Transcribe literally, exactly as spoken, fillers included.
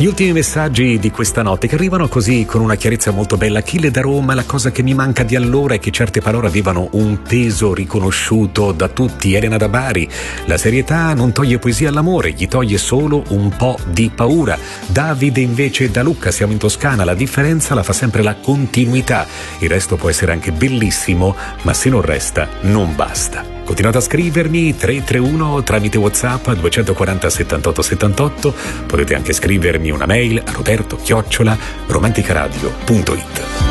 Gli ultimi messaggi di questa notte che arrivano così con una chiarezza molto bella. Achille da Roma: la cosa che mi manca di allora è che certe parole avevano un peso riconosciuto da tutti. Elena da Bari: la serietà non toglie poesia all'amore, gli toglie solo un po' di paura. Davide invece da Lucca: siamo in Toscana, la differenza la fa sempre la continuità, il resto può essere anche bellissimo, ma se non resta non basta. Continuate a scrivermi tre tre uno tramite WhatsApp duecentoquaranta settantotto settantotto, potete anche scrivermi una mail a roberto chiocciola romanticaradio punto it.